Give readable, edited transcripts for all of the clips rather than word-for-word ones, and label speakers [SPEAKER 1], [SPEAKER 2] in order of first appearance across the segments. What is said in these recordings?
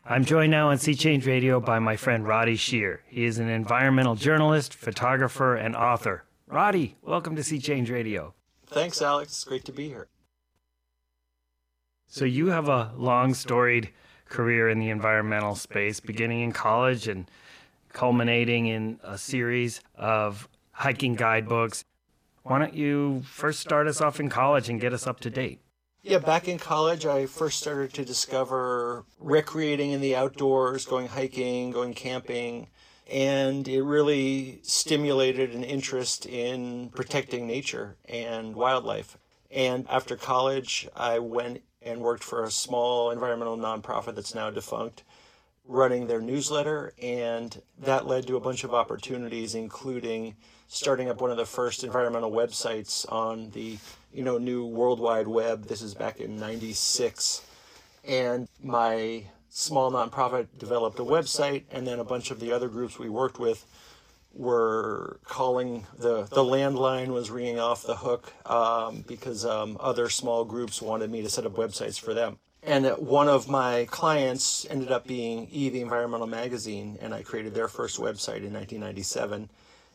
[SPEAKER 1] I'm joined now on Sea Change Radio by my friend Roddy Shear. He is an environmental journalist, photographer, and author. Roddy, welcome to Sea Change Radio.
[SPEAKER 2] Thanks, Alex. It's great to be here.
[SPEAKER 1] So you have a long, storied career in the environmental space, beginning in college and culminating in a series of hiking guidebooks. Why don't you first start us off in college and get us up to date?
[SPEAKER 2] Yeah, back in college, I first started to discover recreating in the outdoors, going hiking, going camping, and it really stimulated an interest in protecting nature and wildlife. And after college, I went and worked for a small environmental nonprofit that's now defunct, running their newsletter, and that led to a bunch of opportunities, including starting up one of the first environmental websites on the new World Wide Web. This is back in '96. And my small nonprofit developed a website, and then a bunch of the other groups we worked with were calling, the landline was ringing off the hook because other small groups wanted me to set up websites for them. And one of my clients ended up being the Environmental Magazine, and I created their first website in 1997.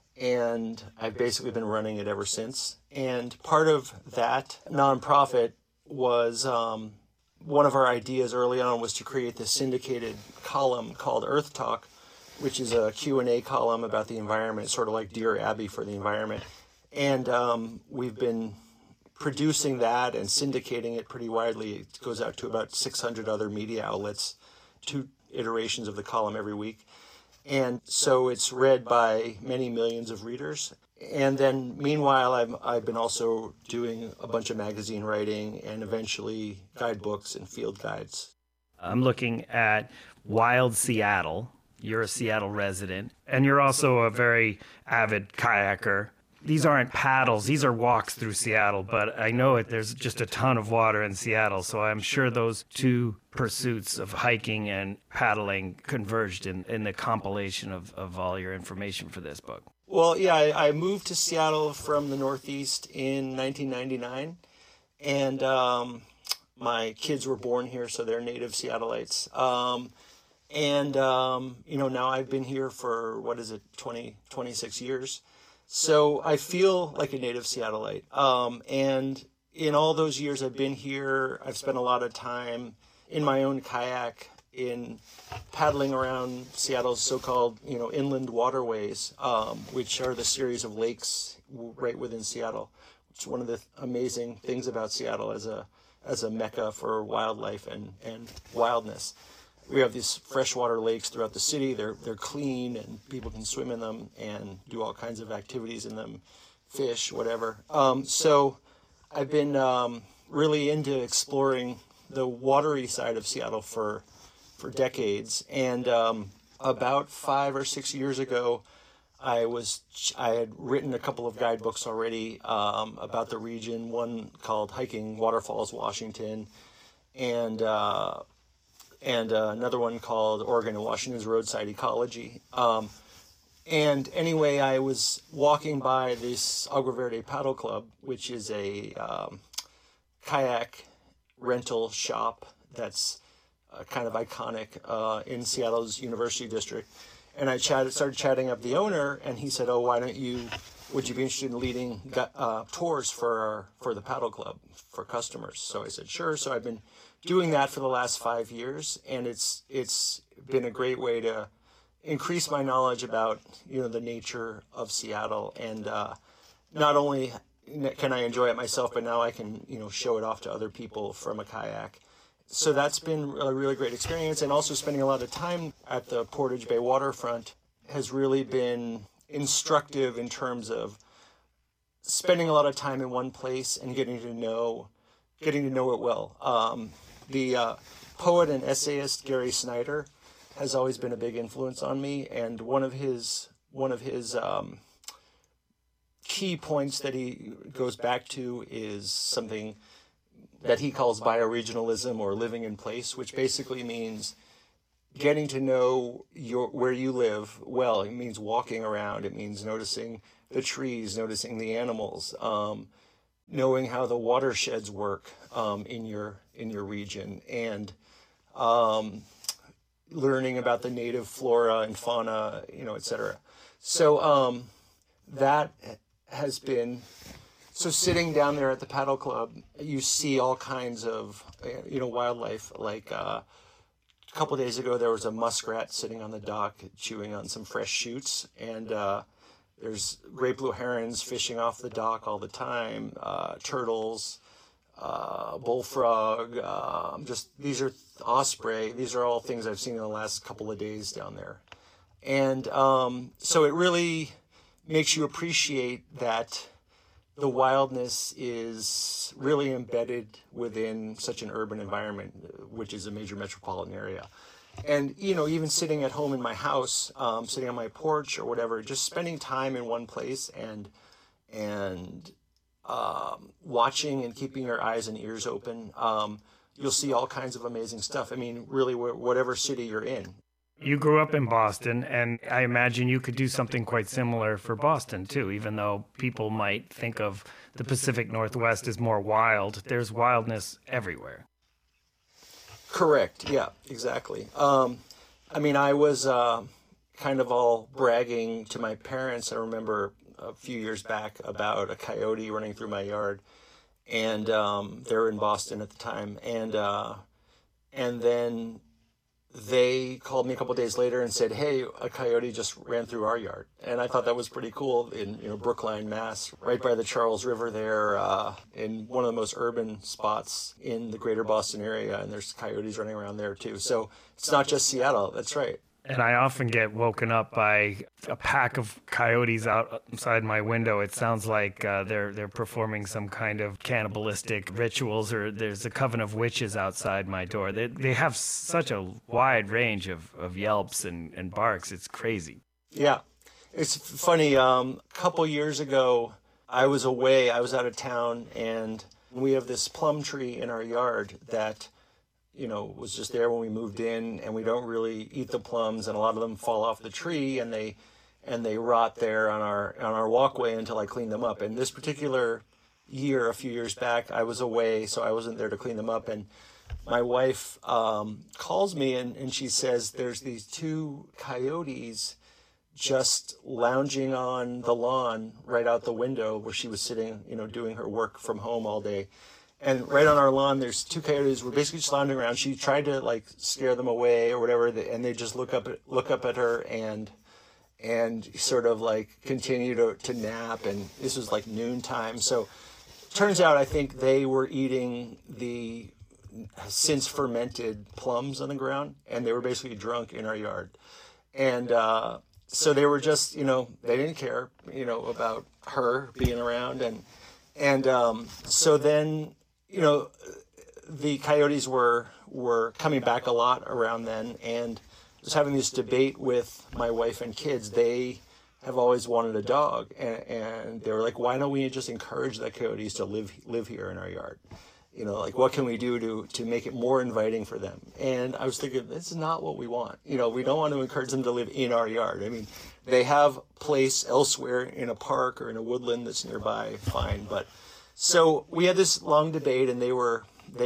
[SPEAKER 2] And I've basically been running it ever since. And part of that nonprofit was one of our ideas early on was to create this syndicated column called Earth Talk, which is a Q&A column about the environment, sort of like Dear Abby for the environment. And we've been producing that and syndicating it pretty widely. It goes out to about 600 other media outlets, 2 iterations of the column every week. And so it's read by many millions of readers. And then meanwhile, I've been also doing a bunch of magazine writing and eventually guidebooks and field guides.
[SPEAKER 1] I'm looking at Wild Seattle. You're a Seattle resident, and you're also a very avid kayaker. These aren't paddles, these are walks through Seattle, but I know there's just a ton of water in Seattle, so I'm sure those two pursuits of hiking and paddling converged in the compilation of all your information for this book.
[SPEAKER 2] Well, yeah, I moved to Seattle from the Northeast in 1999, and my kids were born here, so they're native Seattleites. Now I've been here for, 26 years. So I feel like a native Seattleite. And in all those years I've been here, I've spent a lot of time in my own kayak in paddling around Seattle's so-called, inland waterways, which are the series of lakes right within Seattle. It's one of the amazing things about Seattle as a mecca for wildlife and wildness. We have these freshwater lakes throughout the city. They're clean and people can swim in them and do all kinds of activities in them, fish, whatever. So I've been really into exploring the watery side of Seattle for decades. And about 5 or 6 years ago, I had written a couple of guidebooks already about the region. One called Hiking Waterfalls, Washington, and another one called Oregon and Washington's Roadside Ecology. And anyway, I was walking by this Agua Verde Paddle Club, which is a kayak rental shop that's kind of iconic in Seattle's University District. And I started chatting up the owner, and he said, would you be interested in leading tours for the paddle club for customers? So I said, sure. So I've been doing that for the last 5 years, and it's been a great way to increase my knowledge about the nature of Seattle, and not only can I enjoy it myself, but now I can show it off to other people from a kayak. So that's been a really great experience, and also spending a lot of time at the Portage Bay waterfront has really been instructive in terms of spending a lot of time in one place and getting to know it well. The poet and essayist Gary Snyder has always been a big influence on me, and one of his key points that he goes back to is something that he calls bioregionalism, or living in place, which basically means getting to know where you live well. It means walking around. It means noticing the trees, noticing the animals, knowing how the watersheds work in your region, and learning about the native flora and fauna, et cetera. So that has been, so sitting down there at the paddle club, you see all kinds of, wildlife. Like a couple of days ago, there was a muskrat sitting on the dock chewing on some fresh shoots, and there's great blue herons fishing off the dock all the time, turtles, bullfrog, these are osprey. These are all things I've seen in the last couple of days down there. And so it really makes you appreciate that the wildness is really embedded within such an urban environment, which is a major metropolitan area. And, even sitting at home in my house, sitting on my porch or whatever, just spending time in one place and watching and keeping your eyes and ears open, you'll see all kinds of amazing stuff. I mean, really, whatever city you're in.
[SPEAKER 1] You grew up in Boston, and I imagine you could do something quite similar for Boston, too, even though people might think of the Pacific Northwest as more wild. There's wildness everywhere.
[SPEAKER 2] Correct. Yeah, exactly. I was kind of all bragging to my parents. I remember a few years back about a coyote running through my yard, and they were in Boston at the time, and then they called me a couple of days later and said, "Hey, a coyote just ran through our yard." And I thought that was pretty cool in Brookline, Mass, right by the Charles River there, in one of the most urban spots in the greater Boston area, and there's coyotes running around there too. So it's not just Seattle. That's right.
[SPEAKER 1] And I often get woken up by a pack of coyotes outside my window. It sounds like they're performing some kind of cannibalistic rituals, or there's a coven of witches outside my door. They have such a wide range of yelps and barks. It's crazy.
[SPEAKER 2] Yeah. It's funny. A couple years ago, I was away. I was out of town, and we have this plum tree in our yard that was just there when we moved in, and we don't really eat the plums, and a lot of them fall off the tree and they rot there on our walkway until I clean them up. And this particular year, a few years back, I was away, so I wasn't there to clean them up. And my wife calls me and she says there's these two coyotes just lounging on the lawn right out the window where she was sitting, doing her work from home all day. And right on our lawn, there's two coyotes. We're basically just lounging around. She tried to scare them away or whatever, and they just look up at her and sort of continue to nap. And this was noontime. So turns out I think they were eating the since fermented plums on the ground, and they were basically drunk in our yard. And so they were just, they didn't care, about her being around, and so then. The coyotes were coming back a lot around then, and I was having this debate with my wife and kids. They have always wanted a dog, and they were like, "Why don't we just encourage the coyotes to live here in our yard? What can we do to make it more inviting for them?" And I was thinking, this is not what we want. We don't want to encourage them to live in our yard. I mean, they have place elsewhere in a park or in a woodland that's nearby, fine, but. So we had this long debate, and they were,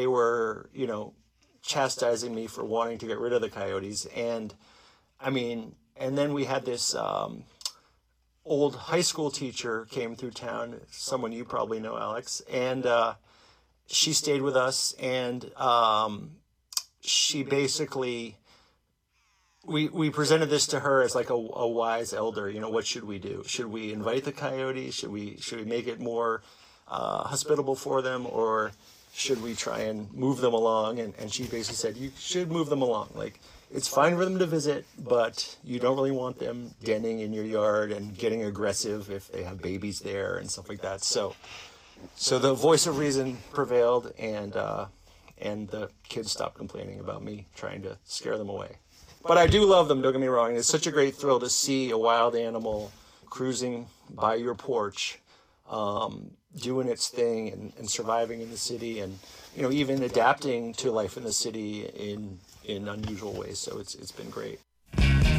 [SPEAKER 2] chastising me for wanting to get rid of the coyotes. And then we had this old high school teacher came through town, someone you probably know, Alex, and she stayed with us, and she basically, we presented this to her as a wise elder. What should we do? Should we invite the coyotes? Should we make it more hospitable for them, or should we try and move them along? And she basically said, you should move them along. It's fine for them to visit, but you don't really want them denning in your yard and getting aggressive if they have babies there and stuff like that. So the voice of reason prevailed, and the kids stopped complaining about me trying to scare them away. But I do love them, don't get me wrong. It's such a great thrill to see a wild animal cruising by your porch, doing its thing and surviving in the city, and even adapting to life in the city in unusual ways. So it's been great.